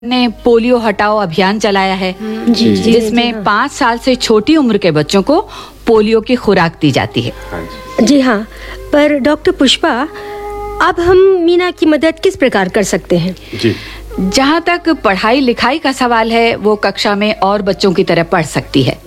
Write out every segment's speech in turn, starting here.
ने पोलियो हटाओ अभियान चलाया है जिसमें 5 साल से छोटी उम्र के बच्चों को पोलियो की खुराक दी जाती है। जी हाँ, पर डॉक्टर पुष्पा, अब हम मीना की मदद किस प्रकार कर सकते हैं? जी, जहाँ तक पढ़ाई लिखाई का सवाल है वो कक्षा में और बच्चों की तरह पढ़ सकती है।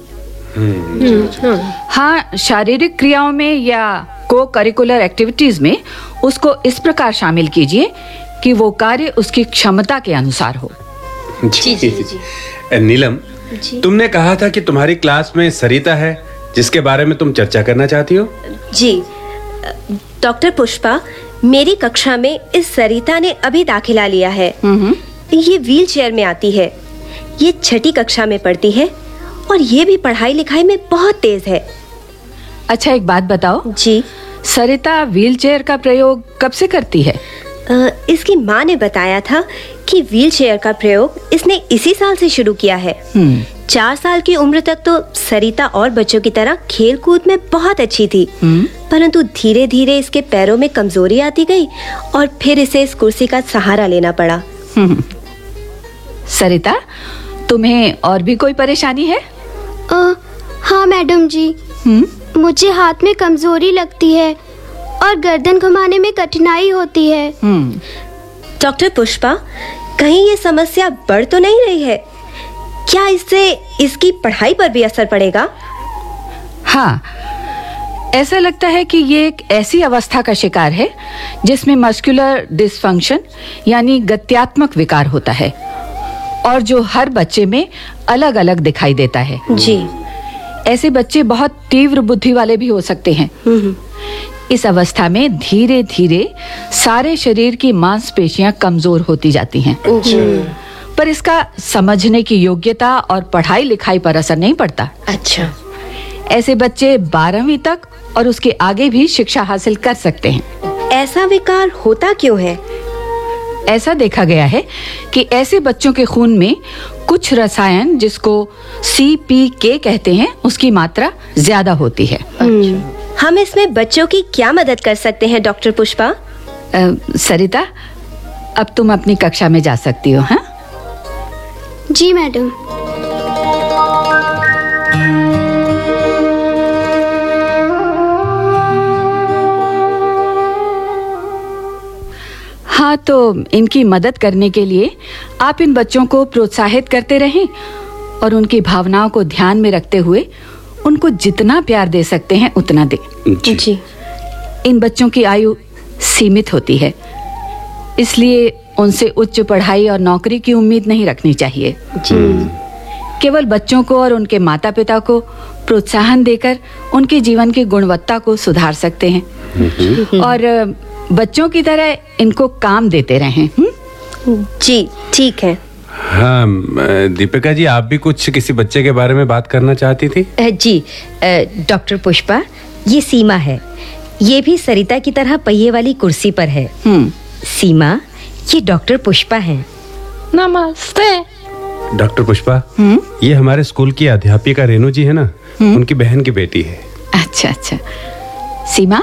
हाँ, शारीरिक क्रियाओं में या को करिकुलर एक्टिविटीज में उसको इस प्रकार शामिल कीजिए कि वो कार्य उसकी क्षमता के अनुसार हो। जी। नीलम, तुमने कहा था कि तुम्हारी क्लास में सरिता है जिसके बारे में तुम चर्चा करना चाहती हो। जी डॉक्टर पुष्पा, मेरी कक्षा में इस सरिता ने अभी दाखिला लिया है। ये व्हील चेयर में आती है। ये 6ठी कक्षा में पढ़ती है और ये भी पढ़ाई लिखाई में बहुत तेज है। अच्छा, एक बात बताओ। जी। सरिता व्हील चेयर का प्रयोग कब से करती है? इसकी माँ ने बताया था कि व्हील चेयर का प्रयोग इसने इसी साल से शुरू किया है। 4 साल की उम्र तक तो सरिता और बच्चों की तरह खेल कूद में बहुत अच्छी थी, परंतु धीरे धीरे इसके पैरों में कमजोरी आती गई और फिर इसे इस कुर्सी का सहारा लेना पड़ा। सरिता, तुम्हें और भी कोई परेशानी है? हाँ मैडम जी, मुझे हाथ में कमजोरी लगती है और गर्दन घुमाने में कठिनाई होती है। डॉक्टर पुष्पा, कहीं ये समस्या बढ़ तो नहीं रही है? क्या इससे इसकी पढ़ाई पर भी असर पड़ेगा? हाँ, ऐसा लगता है कि ये एक ऐसी अवस्था का शिकार है जिसमें मस्कुलर डिसफंक्शन यानी गत्यात्मक विकार होता है और जो हर बच्चे में अलग अलग दिखाई देता है। जी। ऐसे बच्चे बहुत तीव्र बुद्धि वाले भी हो सकते हैं। इस अवस्था में धीरे धीरे सारे शरीर की मांसपेशियां कमजोर होती जाती हैं। पर इसका समझने की योग्यता और पढ़ाई लिखाई पर असर नहीं पड़ता। अच्छा। ऐसे बच्चे 12वीं तक और उसके आगे भी शिक्षा हासिल कर सकते हैं। ऐसा विकार होता क्यों है? ऐसा देखा गया है कि ऐसे बच्चों के खून में कुछ रसायन जिसको CPK कहते हैं उसकी मात्रा ज्यादा होती है। हम इसमें बच्चों की क्या मदद कर सकते हैं डॉक्टर पुष्पा? सरिता, अब तुम अपनी कक्षा में जा सकती हो। हाँ जी मैडम। हाँ, तो इनकी मदद करने के लिए आप इन बच्चों को प्रोत्साहित करते रहें और उनकी भावनाओं को ध्यान में रखते हुए उनको जितना प्यार दे सकते हैं उतना दे। जी। इन बच्चों की आयु सीमित होती है, इसलिए उनसे उच्च पढ़ाई और नौकरी की उम्मीद नहीं रखनी चाहिए। जी। केवल बच्चों को और उनके माता पिता को प्रोत्साहन देकर उनके जीवन की गुणवत्ता को सुधार सकते हैं और बच्चों की तरह इनको काम देते रहें। जी ठीक है। हाँ दीपिका जी, आप भी कुछ किसी बच्चे के बारे में बात करना चाहती थी? जी डॉक्टर पुष्पा, ये सीमा है। ये भी सरिता की तरह पहिए वाली कुर्सी पर है। सीमा, ये डॉक्टर पुष्पा हैं। नमस्ते डॉक्टर पुष्पा। ये हमारे स्कूल की अध्यापिका रेनू जी है ना, उनकी बहन की बेटी है। अच्छा अच्छा। सीमा,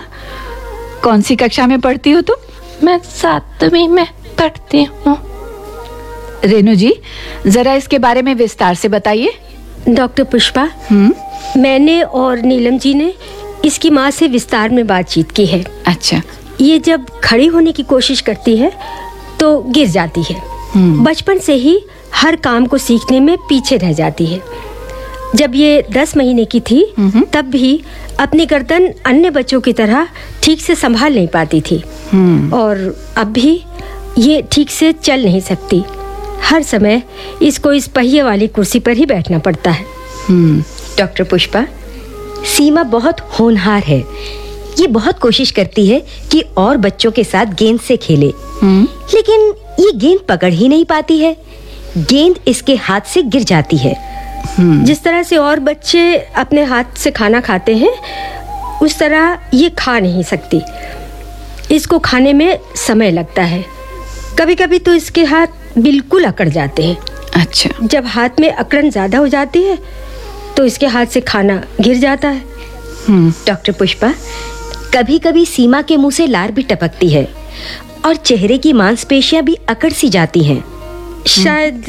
कौन सी कक्षा में पढ़ती हो तुम? मैं 7वीं में पढ़ती हूँ। रेनू जी, जरा इसके बारे में विस्तार से बताइए। डॉक्टर पुष्पा, मैंने और नीलम जी ने इसकी माँ से विस्तार में बातचीत की है। अच्छा। ये जब खड़ी होने की कोशिश करती है तो गिर जाती है। बचपन से ही हर काम को सीखने में पीछे रह जाती है। जब ये 10 महीने की थी तब भी अपनी गर्दन अन्य बच्चों की तरह ठीक से संभाल नहीं पाती थी और अब भी ये ठीक से चल नहीं सकती। हर समय इसको इस पहिए वाली कुर्सी पर ही बैठना पड़ता है। डॉक्टर पुष्पा, सीमा बहुत होनहार है। ये बहुत कोशिश करती है कि और बच्चों के साथ गेंद से खेले, लेकिन ये गेंद पकड़ ही नहीं पाती है। गेंद इसके हाथ से गिर जाती है। जिस तरह से और बच्चे अपने हाथ से खाना खाते हैं उस तरह ये खा नहीं सकती। इसको खाने में समय लगता है। कभी कभी तो इसके हाथ बिल्कुल अकड़ जाते हैं। अच्छा। जब हाथ में अकड़न ज्यादा हो जाती है तो इसके हाथ से खाना गिर जाता है। डॉक्टर पुष्पा, कभी कभी सीमा के मुंह से लार भी टपकती है और चेहरे की मांसपेशियां भी अकड़ सी जाती हैं। शायद